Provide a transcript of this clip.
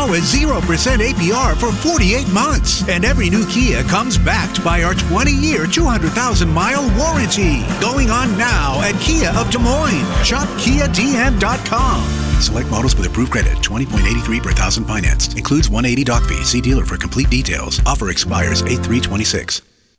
now at 0% APR for 48 months. And every new Kia comes backed by our 20-year, 200,000-mile warranty. Going on now at Kia of Des Moines. Shop KiaDM.com. Select models with approved credit. 20.83 per thousand financed. Includes 180 doc fee. See dealer for complete details. Offer expires 8/3/26.